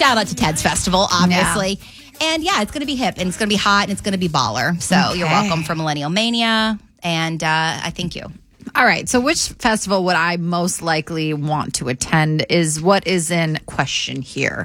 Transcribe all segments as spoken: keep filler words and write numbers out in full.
shout out to Ted's Festival, obviously. Yeah. And yeah, it's going to be hip and it's going to be hot and it's going to be baller. So okay. You're welcome for Millennial Mania. And uh, I thank you. All right. So which festival would I most likely want to attend is what is in question here.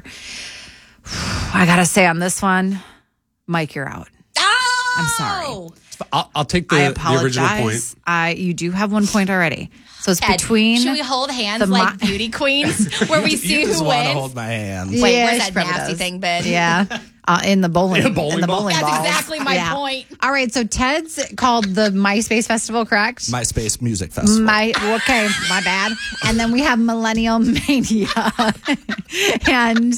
I got to say on this one, Mike, you're out. Oh! I'm sorry. I'll, I'll take the, I apologize. the original point. I, you do have one point already. So it's Ted, between. Should we hold hands like mo- beauty queens where we see you who just wins? want to hold my hand. Wait, yeah, where's that nasty does. thing been? Yeah. Uh, in the bowling, in bowling in the ball? bowling That's balls. exactly my yeah. point. All right, so Ted's called the MySpace Festival, correct? MySpace Music Festival. My okay, my bad. And then we have Millennial Mania, and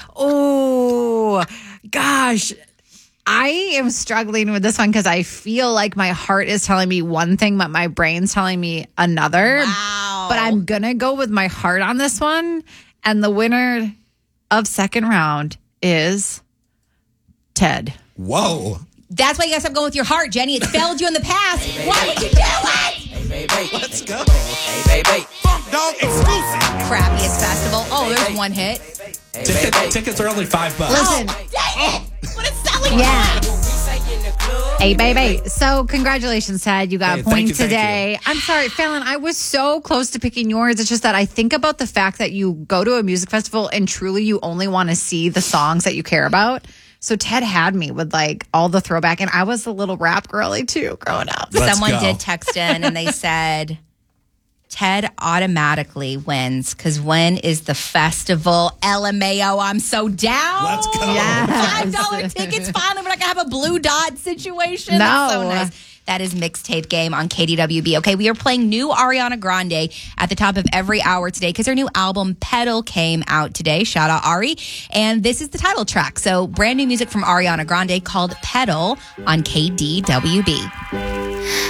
oh gosh, I am struggling with this one because I feel like my heart is telling me one thing, but my brain's telling me another. Wow. But I'm gonna go with my heart on this one, and the winner of second round is Ted. Whoa. That's why you gotta stop going with your heart, Jenny. It's failed you in the past. Why would you do it? Hey, baby. Let's go. Hey, baby. Funk Dog exclusive. Crappiest festival. Oh, there's one hit. Ticket, tickets are only five bucks. Listen. Oh, dang it. What is selling? Yeah. Hey, baby. So, congratulations, Ted. You got Hey, a point thank you, thank today. I'm sorry, Fallon. I was so close to picking yours. It's just that I think about the fact that you go to a music festival and truly you only want to see the songs that you care about. So, Ted had me with like all the throwback, and I was a little rap girly too growing up. Let's Someone go. did text in and they said, Ted automatically wins because when is the festival? L M A O, I'm so down. Let's go. Yes. five dollar tickets. Finally, we're not going to have a blue dot situation. No. That's so nice. That is Mixtape Game on K D W B. Okay, we are playing new Ariana Grande at the top of every hour today because her new album, Pedal, came out today. Shout out Ari. And this is the title track. So brand new music from Ariana Grande called Pedal on K D W B.